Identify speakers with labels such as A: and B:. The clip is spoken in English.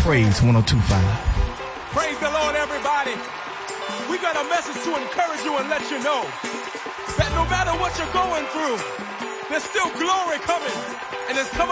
A: Praise 102.5.
B: Praise the Lord, everybody. We got a message to encourage you and let you know that no matter what you're going through, there's still glory coming, and it's coming.